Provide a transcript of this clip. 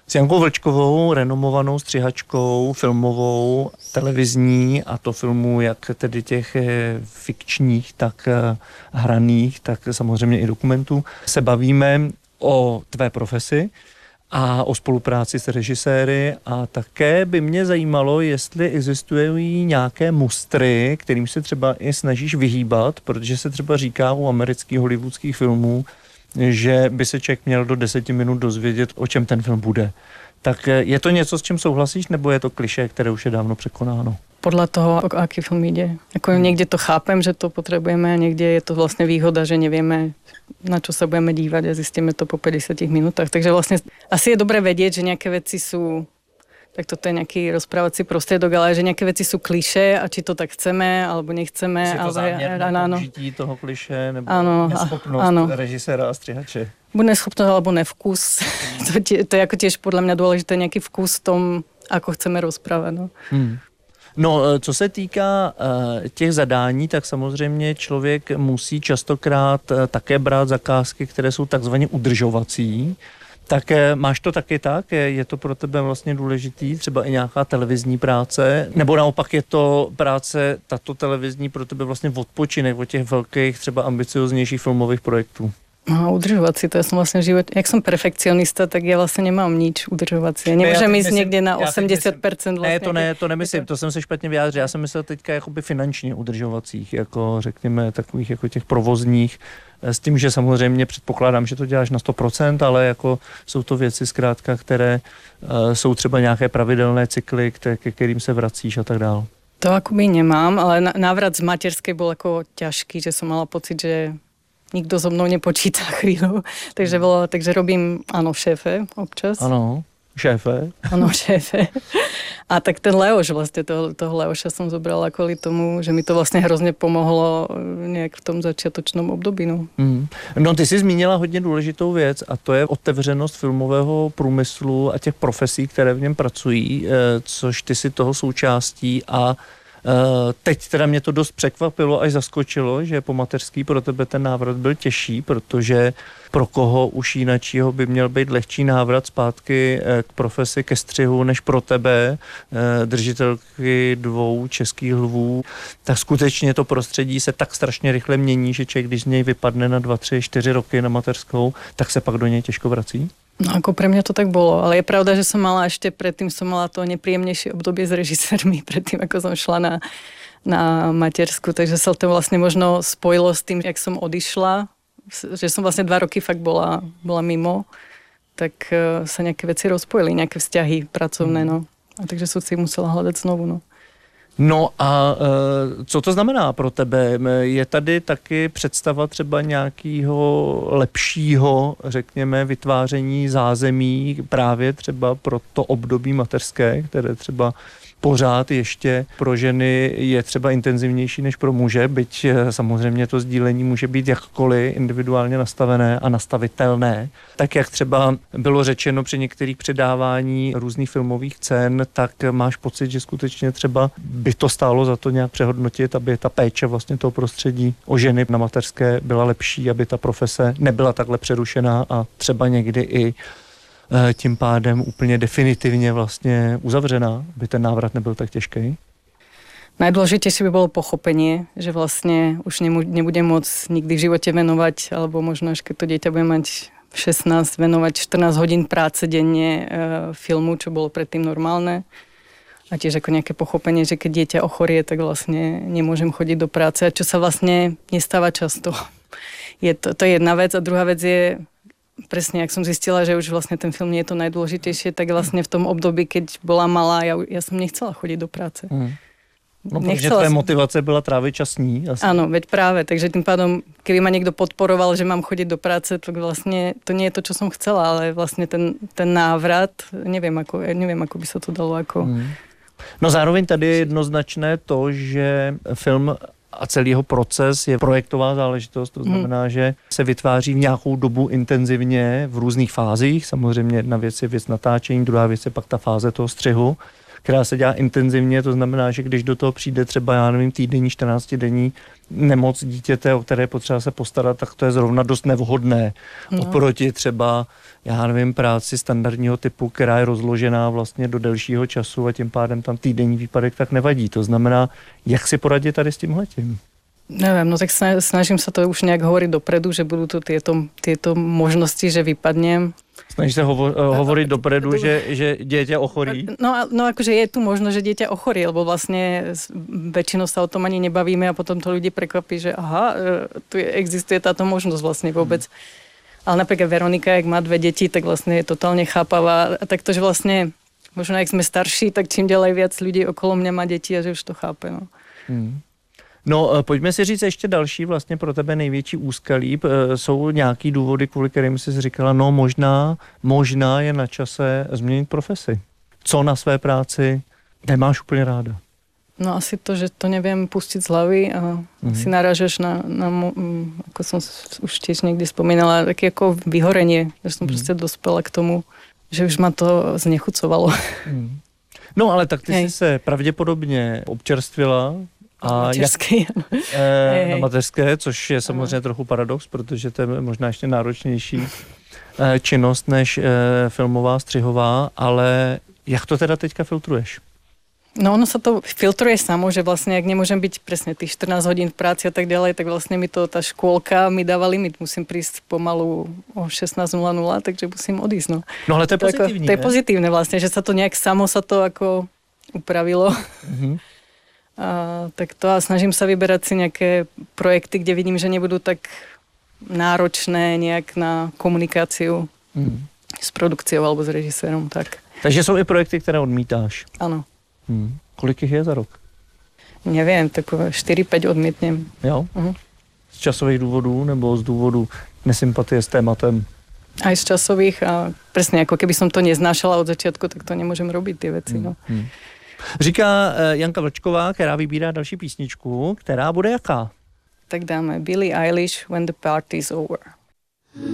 s Jankou Vlčkovou, renomovanou střihačkou, filmovou, televizní, a to filmů jak tedy těch fikčních, tak hraných, tak samozřejmě i dokumentů, se bavíme o tvé profesi a o spolupráci s režiséry, a také by mě zajímalo, jestli existují nějaké mustry, kterým se třeba i snažíš vyhýbat, protože se třeba říká u amerických hollywoodských filmů, že by se člověk měl do 10 minut dozvědět, o čem ten film bude. Tak je to něco, s čím souhlasíš, nebo je to klišé, které už je dávno překonáno? Podľa toho, o aký film ide. Ako niekde to chápem, že to potrebujeme, a niekde je to vlastne výhoda, že nevieme, na čo sa budeme dívať, a zistíme to po 50 minútach. Takže vlastne asi je dobré vedieť, že nejaké veci sú, tak toto je nejaký rozprávací prostriedok, ale že nejaké veci sú klišé, a či to tak chceme, alebo nechceme. Je to záměrné použití toho klišé, nebo neschopnost režiséra a střihače? Buď neschopnosť, alebo nevkus. To je ako tiež podľa mňa dôležité, nejaký vkus v tom, ako chceme rozprávať. No. No, co se týká těch zadání, tak samozřejmě člověk musí častokrát také brát zakázky, které jsou takzvaně udržovací. Tak máš to taky tak? Je to pro tebe vlastně důležitý, třeba i nějaká televizní práce? Nebo naopak je to práce, tato televizní, pro tebe vlastně odpočinek od těch velkých, třeba ambicioznějších filmových projektů? No, udržovací, to ja som vlastne v živote, jak som perfekcionista, tak ja vlastne nemám nič udržovací. Ja nemôžem ísť niekde na 80% vlastne. Ne, to nemyslím, to jsem se špatně vyjádřil. Já jsem myslel teďka jakoby finančně udržovacích, jako řekněme takových jako těch provozních, s tím, že samozřejmě předpokládám, že to děláš na 100%, ale jako jsou to věci zkrátka, které jsou třeba nějaké pravidelné cykly, ke kterým se vracíš a tak dále. To akoby nemám, ale návrat z materskej bol ako ťažký, že som mala pocit, že nikto so mnou nepočíta chvíľu. Takže robím, áno, šéfe občas. Ano, šéfe. Áno, šéfe. A tak ten Leoš vlastne, toho Leoša som zobrala kvôli tomu, že mi to vlastne hrozne pomohlo nejak v tom začiatočnom období. No. No, ty jsi zmínila hodně důležitou věc, a to je otevřenost filmového průmyslu a těch profesí, které v něm pracují, což ty si toho součástí, a teď teda mě to dost překvapilo, až zaskočilo, že po mateřský pro tebe ten návrat byl těžší, protože pro koho už jinačího by měl být lehčí návrat zpátky k profesi, ke střihu, než pro tebe, držitelky 2 českých lvů. Tak skutečně to prostředí se tak strašně rychle mění, že člověk, když z něj vypadne na 2, 3, 4 roky na mateřskou, tak se pak do něj těžko vrací? No ako pre mňa to tak bolo, ale je pravda, že som mala ešte predtým to nepríjemnejšie obdobie s režisérmi, predtým ako som šla na matersku, takže sa to vlastne možno spojilo s tým, jak som odišla, že som vlastne 2 roky fakt bola mimo, tak sa nejaké veci rozpojili, nejaké vzťahy pracovné, no. A takže som si musela hľadať znovu, no. No a co to znamená pro tebe? Je tady taky představa třeba nějakého lepšího, řekněme, vytváření zázemí právě třeba pro to období mateřské, které třeba pořád ještě pro ženy je třeba intenzivnější než pro muže, byť samozřejmě to sdílení může být jakkoliv individuálně nastavené a nastavitelné. Tak jak třeba bylo řečeno při některých předávání různých filmových cen, tak máš pocit, že skutečně třeba by to stálo za to nějak přehodnotit, aby ta péče vlastně toho prostředí o ženy na mateřské byla lepší, aby ta profese nebyla takhle přerušená a třeba někdy i tím pádem úplně definitivně vlastně uzavřená, aby ten návrat nebyl tak těžký? Najdôležitejšie by bolo pochopenie, že vlastne už nebudem môcť nikdy v živote venovať, alebo možno až keď to dieťa bude mať 16, venovať 14 hodín práce denne filmu, čo bolo predtým normálne. A tiež ako nejaké pochopenie, že keď dieťa ochorie, tak vlastne nemôžem chodiť do práce, a čo sa vlastne nestáva často. To je jedna vec, a druhá vec je presne, jak som zistila, že už vlastne ten film nie je to najdôležitejšie, tak vlastne v tom období, keď bola malá, ja som nechcela chodiť do práce. No, protože tvoje motivace byla trávit čas s ní. Asi. Áno, veď práve, takže tým pádom, keby ma niekto podporoval, že mám chodiť do práce, tak vlastne to nie je to, čo som chcela, ale vlastne ten návrat, neviem, ako by sa to dalo ako... No zároveň tady je jednoznačné to, že film a celý jeho proces je projektová záležitost, to znamená, že se vytváří v nějakou dobu intenzivně v různých fázích. Samozřejmě jedna věc je věc natáčení, druhá věc je pak ta fáze toho střihu. která se dělá intenzivně, to znamená, že když do toho přijde třeba, já nevím, týdenní, 14denní nemoc dítěte, o které je potřeba se postarat, tak to je zrovna dost nevhodné. Oproti třeba, já nevím, práci standardního typu, která je rozložená vlastně do delšího času a tím pádem tam týdenní výpadek tak nevadí. To znamená, jak si poradit tady s tímhletím? Neviem, no tak snažím sa to už nejak hovoriť dopredu, že budú tu tieto možnosti, že vypadnem. Snažíš sa hovoriť dopredu, že dieťa ochorí? No akože je tu možnosť, že dieťa ochorí, lebo vlastne väčšinou sa o tom ani nebavíme a potom to ľudí prekvapí, že aha, tu existuje táto možnosť vlastne vôbec. Ale napríklad Veronika, jak má 2 deti, tak vlastne je totálne chápavá. A tak to, že vlastne, možno jak sme starší, tak čím ďalej viac ľudí okolo mňa má deti a že už to chápe. No. No, pojďme si říct ještě další vlastně pro tebe největší úskalí. Jsou nějaký důvody, kvůli kterým jsi říkala, no možná je na čase změnit profesi. Co na své práci nemáš úplně ráda? No asi to, že to neviem pustiť z hlavy a si narážaš na ako som už tiež niekde spomínala, také ako vyhorenie, že som proste dospela k tomu, že už ma to znechucovalo. No ale tak ty si se pravděpodobně občerstvila, a na mateřské, což je samozřejmě trochu paradox, protože to je možná ještě náročnější činnost než filmová, střihová, ale jak to teda teďka filtruješ? No ono sa to filtruje samo, že vlastne, ak nemôžem byť presne tých 14 hodín v práci a tak ďalej, tak vlastne mi to tá škôlka mi dáva limit. Musím prísť pomalu o 16:00, takže musím odísť. No ale to je pozitívne. To je pozitívne vlastne, že sa to nejak samo sa to ako upravilo. Tak to a snažím sa vyberať si nejaké projekty, kde vidím, že nebudú tak náročné nejak na komunikáciu s produkciou alebo s režisérom. Tak. Takže jsou i projekty, které odmítáš? Áno. Kolik jich je za rok? Neviem, tak 4-5 odmietnem. Jo? Z časových důvodů nebo z důvodu nesympatie s tématem? Aj z časových a presne ako keby som to neznášala od začiatku, tak to nemôžem robiť tie veci. Říká Janka Vlčková, která vybírá další písničku, která bude jaká? Tak dáme Billie Eilish, When the Party's Over.